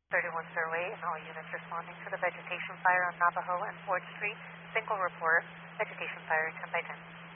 31 survey and all units responding to the vegetation fire on Navajo and 4th Street. Single report, vegetation fire 10 by 10.